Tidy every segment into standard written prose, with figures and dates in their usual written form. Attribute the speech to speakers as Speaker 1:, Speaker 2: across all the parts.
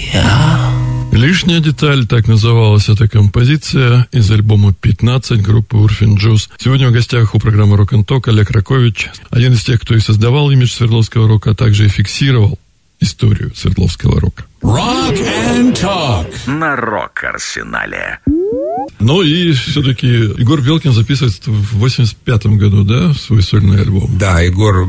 Speaker 1: друзья.
Speaker 2: «Лишняя деталь» — так называлась эта композиция из альбома «15» группы Урфин Джюс. Сегодня в гостях у программы «Рок н Ток» Олег Ракович, один из тех, кто и создавал имидж Свердловского рока, а также и фиксировал историю Свердловского рока.
Speaker 3: Rock and Talk
Speaker 4: на Рок-Арсенале.
Speaker 2: Ну и все-таки Егор Белкин записывает в 85-м году, да, свой сольный альбом?
Speaker 5: Да,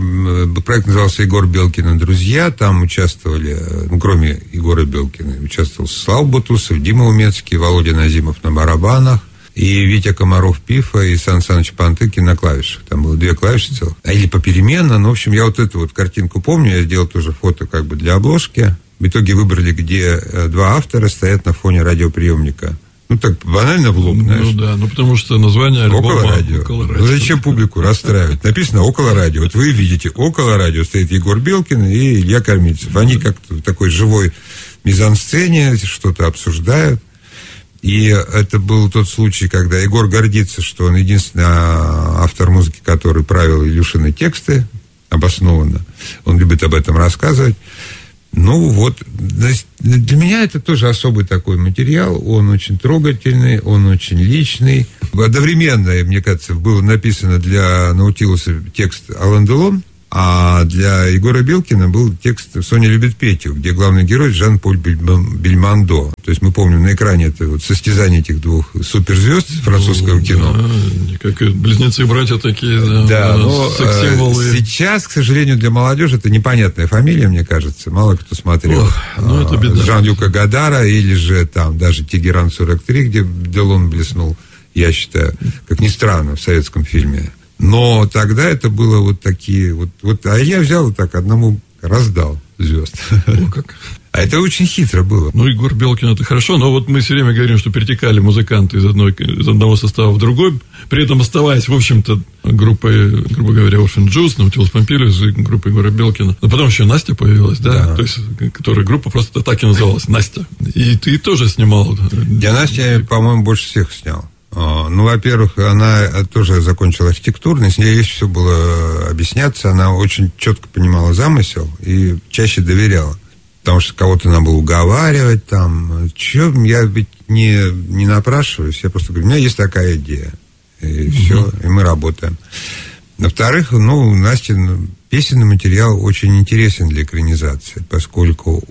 Speaker 5: проект назывался «Егор Белкин и друзья». Там участвовали, кроме Егора Белкина, участвовал Слава Бутусов, Дима Умецкий, Володя Назимов на барабанах, и Витя Комаров-Пифа, и Сан Саныч Пантыкин на клавишах. Там было 2 клавиши целых. Или попеременно. Ну, в общем, я вот эту вот картинку помню. Я сделал тоже фото как бы для обложки. В итоге выбрали, где 2 автора стоят на фоне радиоприемника. Ну, так банально в лоб, знаешь.
Speaker 2: Ну, да, потому что название альбома
Speaker 5: «Около радио». Ну, зачем публику расстраивать? Написано «Около радио». Вот вы видите, около радио стоит Егор Белкин и Илья Кормильцев. Они как-то в такой живой мизансцене что-то обсуждают. И это был тот случай, когда Егор гордится, что он единственный автор музыки, который правил Илюшины тексты обоснованно. Он любит об этом рассказывать. Ну вот, для меня это тоже особый такой материал. Он очень трогательный, он очень личный. Одновременно, мне кажется, было написано для Наутилуса текст «Алан Делон», а для Егора Белкина был текст «Соня любит Петю», где главный герой Жан-Поль Бельмондо. То есть мы помним на экране это вот состязание этих 2 суперзвезд французского кино.
Speaker 2: Да, как близнецы-братья такие,
Speaker 5: да, но
Speaker 2: секс-символы.
Speaker 5: Сейчас, к сожалению, для молодежи это непонятная фамилия, мне кажется. Мало кто смотрел.
Speaker 2: Ну, это беда.
Speaker 5: Жан-Люка Гадара или же там даже «Тегеран 43», где Делон блеснул, я считаю, как ни странно, в советском фильме. Но тогда это было вот такие вот, а я взял и так одному раздал звезд.
Speaker 2: О, как.
Speaker 5: А это очень хитро было.
Speaker 2: Ну, Егор Белкин, это хорошо, но вот мы все время говорим, что перетекали музыканты из одного состава в другой, при этом оставаясь, в общем-то, группой, грубо говоря, Урфин Джюс, Наутилус Помпилиус, группой Егора Белкина. Но потом еще Настя появилась, да? То есть, которая группа просто так и называлась, Настя. И ты тоже снимал.
Speaker 5: Я Настя, по-моему, больше всех снял. Ну, во-первых, она тоже закончила архитектурный, с ней есть все было объясняться, она очень четко понимала замысел и чаще доверяла. Потому что кого-то надо было уговаривать, там, я ведь не напрашиваюсь, я просто говорю, у меня есть такая идея, и все, и мы работаем. Во-вторых, Настя, песенный материал очень интересен для экранизации, поскольку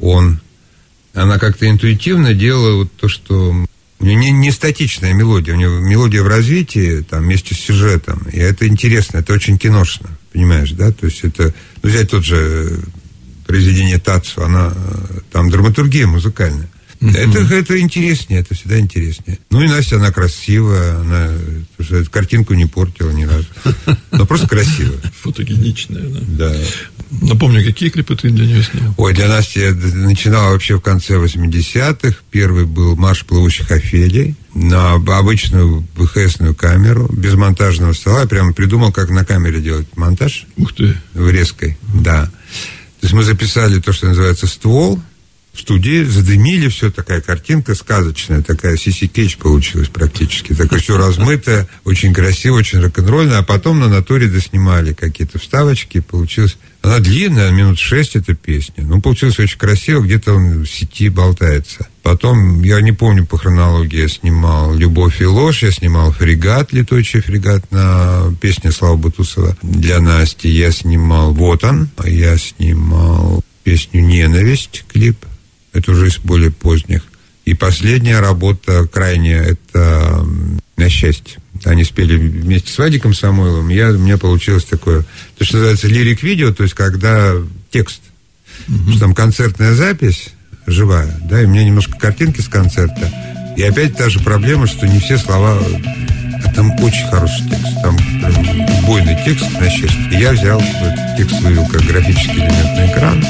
Speaker 5: она как-то интуитивно делала вот то, что... У нее не статичная мелодия, у нее мелодия в развитии, там, вместе с сюжетом. И это интересно, это очень киношно, понимаешь, да? То есть это, взять тот же произведение Татсу, там драматургия музыкальная. Это интереснее, это всегда интереснее. Ну и Настя, она красивая, она картинку не портила ни разу. Но просто красивая.
Speaker 2: Фотогеничная, да.
Speaker 5: Да.
Speaker 2: Напомню, какие клипы ты для нее снял?
Speaker 5: Ой, для Насти я начинал вообще в конце 80-х. Первый был «Марш плывущих Офелий» на обычную ВХСную камеру, без монтажного стола. Я прямо придумал, как на камере делать монтаж.
Speaker 2: Ух ты.
Speaker 5: В резкой, да. То есть мы записали то, что называется «Ствол». В студии задымили, все, такая картинка сказочная, такая Сиси Кейдж получилась практически. Такое все размытое, очень красиво, очень рок-н-ролльно. А потом на натуре доснимали какие-то вставочки, получилось... Она длинная, минут 6 эта песня. Получилось очень красиво, где-то он в сети болтается. Потом, я не помню по хронологии, я снимал «Любовь и ложь», я снимал «Фрегат», «Летучий фрегат» на песне Славы Бутусова для Насти. Я снимал «Вот он», я снимал песню «Ненависть», клип. Это уже из более поздних. И последняя работа крайняя, это «На счастье». Они спели вместе с Вадиком Самойловым. У меня получилось такое, то, что называется лирик-видео, то есть когда текст. Потому что там концертная запись живая, да, и у меня немножко картинки с концерта. И опять та же проблема, что не все слова... А там очень хороший текст. Там прям бойный текст, на счастье. И я взял этот текст, вывел как графический элемент на экран.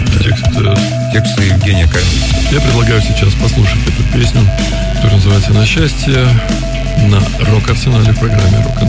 Speaker 5: Текст Евгения Кормильцева.
Speaker 2: Я предлагаю сейчас послушать эту песню, которая называется «На счастье», на Рок-Арсенале в программе «Рок н